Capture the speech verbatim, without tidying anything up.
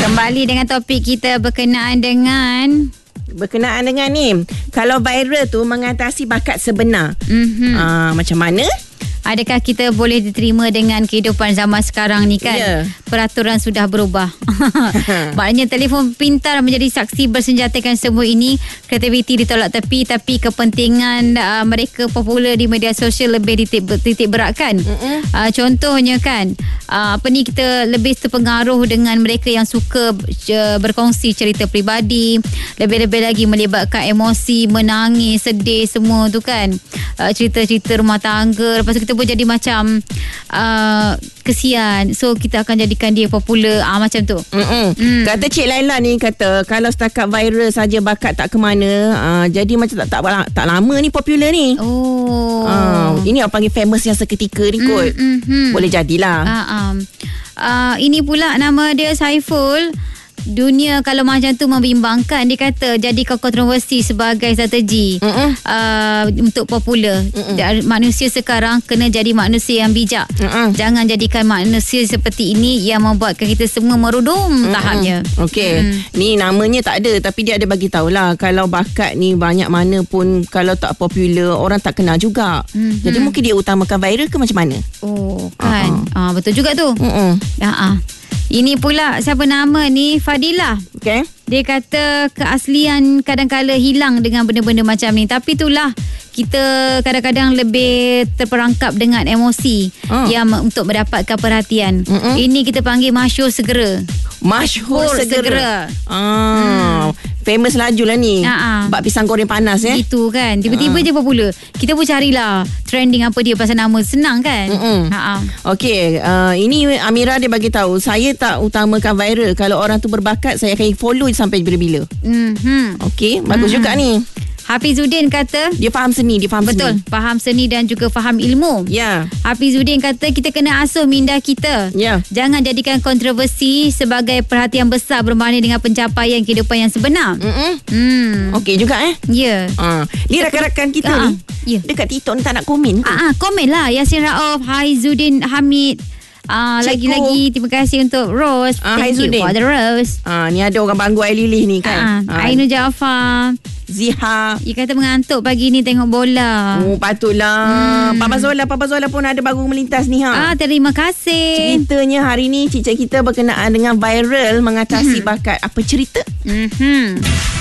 Kembali dengan topik kita berkenaan dengan Berkenaan dengan ni, kalau viral tu mengatasi bakat sebenar. mm-hmm. uh, Macam mana? Adakah kita boleh diterima dengan kehidupan zaman sekarang ni kan? Yeah. Peraturan sudah berubah. Maknanya telefon pintar menjadi saksi bersenjatakan semua ini. Kreativiti ditolak tepi, tapi kepentingan uh, mereka popular di media sosial lebih titik, titik beratkan. Uh, contohnya kan, uh, apa ni, kita lebih terpengaruh dengan mereka yang suka uh, berkongsi cerita peribadi, lebih-lebih lagi melibatkan emosi, menangis, sedih semua tu kan. Uh, cerita-cerita rumah tangga. Lepas tu kita pun jadi macam uh, kesian. So kita akan jadikan dia popular, ah, macam tu. Mm. Kata Cik Laila ni, kata kalau setakat viral saja bakat tak ke mana, uh, jadi macam tak, tak tak lama ni popular ni. Oh. Uh, ini orang panggil famous yang seketika ni kot. Mm, mm, mm. Boleh jadilah. Uh, um. uh, ini pula nama dia Saiful. Dunia kalau macam tu membimbangkan. Dia kata jadikan kontroversi sebagai strategi uh, untuk popular. Mm-mm. Manusia sekarang kena jadi manusia yang bijak. Mm-mm. Jangan jadikan manusia seperti ini yang membuatkan kita semua merudum. Mm-mm. tahapnya. Okey. Mm. Ni namanya tak ada, tapi dia ada bagi tahulah kalau bakat ni banyak mana pun kalau tak popular orang tak kenal juga. Mm-hmm. Jadi mungkin dia utamakan viral ke macam mana? Oh kan. Uh-huh. uh, Betul juga tu. Mm-mm. Uh-huh. Ini pula siapa nama ni, Fadilah. Okay. Dia kata keaslian kadang-kala hilang dengan benda-benda macam ni. Tapi itulah, kita kadang-kadang lebih terperangkap dengan emosi oh. yang untuk mendapatkan perhatian. Mm-mm. Ini kita panggil masyhur segera. Masyhur segera, segera. Ah, hmm. Famous laju lah ni. Ha-ha. Bak pisang goreng panas ya. Itu kan. Tiba-tiba ha. je popular. Kita pun carilah trending apa dia pasal nama. Senang kan? Okey, uh, ini Amira dia bagi tahu, saya tak utamakan viral. Kalau orang tu berbakat, saya akan follow sampai bila-bila. Mm-hmm. Okey, bagus mm-hmm. juga ni. Hafizuddin kata dia faham seni, dia faham betul, seni. faham seni dan juga faham ilmu. Ya. Yeah. Hafizuddin kata kita kena asuh minda kita. Ya. Yeah. Jangan jadikan kontroversi sebagai perhatian besar berbanding dengan pencapaian kehidupan yang sebenar. Hmm. Okey juga eh. Ya. Yeah. Uh. Ni rakan-rakan kita uh, ni. Yeah. Dekat TikTok ni tak nak komen ke? Ah, uh, komen lah. Yasin Rauf, Hafizuddin Hamid. Ah, uh, lagi-lagi terima kasih untuk Rose. Uh, Thank you for the Rose. Ah, uh, ni ada orang banggu air lilih ni kan. Uh, uh, Ainu Jaafar. Ziha. Dia kata mengantuk pagi ni tengok bola. Oh, patutlah. Hmm. Papa Zola, Papa Zola pun ada baru melintas ni ha. Ah, terima kasih. Ceritanya hari ni cicit kita berkenaan dengan viral mengatasi mm-hmm. bakat. Apa cerita? Mhm.